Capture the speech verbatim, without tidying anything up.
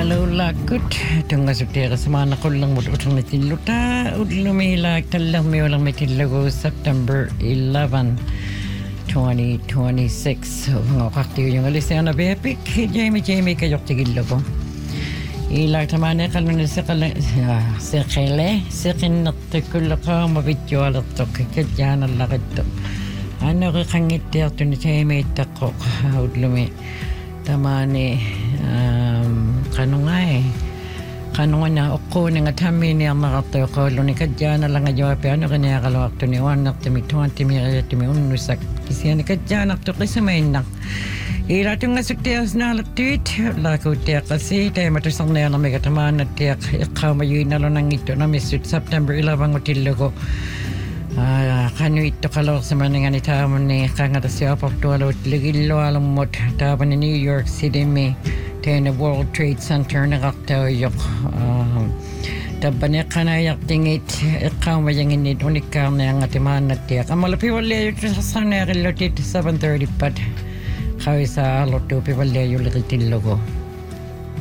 Kalulakot, tunga sutera samana kullang mo utang na tiluta, udlumilag talang may walang may tilago September eleventh, twenty twenty-six. Mga kaktiyo yung alisya na bepik, Jamie Jamie kayok tigilago. Ilag tamane kalun sa kalang sa kele, sa kinatikulo ka mabidyo alat to, kikadyan ang lakad to. Ano ka kangit to ni Jamie takok, udlumi. Tamane, um, kano nga eh. Kano nga na, ako nga tami niya makatayo ko, luni ka dyan na lang nga jawapi, ano ka niya kalawak to ni Juan, nakto mi twenty, mi kaya to mi unusak. Kasi yan ka dyan, nakto kasi may nak. Ila to nga suktias na latit, lako tiya kasi, tayo matusang na yan na may katamaan na tiyak, ikaw mayoy na lang ng ito na misut September eleventh ko tilo ko. Ah, kanu ito kalawak sa mga ni tamon ni kangata siya pagtualo ligilo alam mo taban ni New York City may tayo na World Trade Center na kaktaw yok um, taban niya kanayak tingit ikaw mayangin ni unikar na yung atiman na tiyak ang malapi wala yung sa sanay lotit seven thirty pat kawisa loto pi wala yung likitin logo